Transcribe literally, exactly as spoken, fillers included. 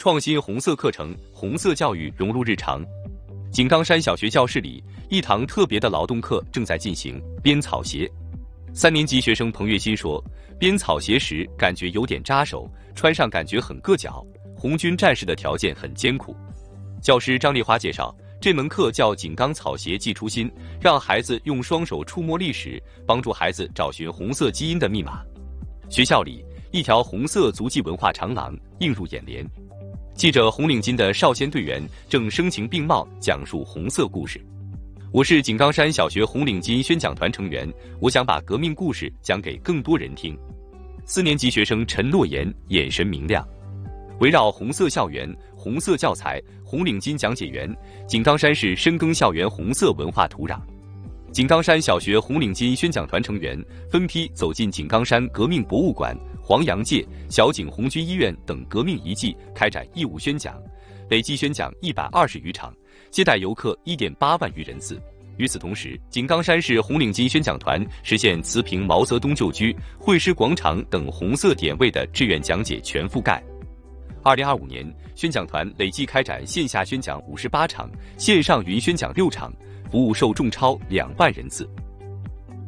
创新红色课程，红色教育融入日常。井冈山小学教室里，一堂特别的劳动课正在进行，编草鞋。三年级学生彭月新说，编草鞋时感觉有点扎手，穿上感觉很硌脚。红军战士的条件很艰苦。教师张丽花介绍，这门课叫井冈草鞋记初心，让孩子用双手触摸历史，帮助孩子找寻红色基因的密码。学校里，一条红色足迹文化长廊映入眼帘。记者红领巾的少先队员正声情并茂讲述红色故事。我是井冈山小学红领巾宣讲团成员，我想把革命故事讲给更多人听。四年级学生陈洛言眼神明亮。围绕红色校园、红色教材、红领巾讲解员，井冈山市深耕校园红色文化土壤。井冈山小学红领巾宣讲团成员分批走进井冈山革命博物馆、黄杨界、小井红军医院等革命遗迹，开展义务宣讲，累计宣讲一百二十余场，接待游客 一点八万余人次。与此同时，井冈山市红领巾宣讲团实现慈平毛泽东旧居、会师广场等红色点位的志愿讲解全覆盖。二零二五年，宣讲团累计开展线下宣讲五十八场，线上云宣讲六场，服务受众超两万人次。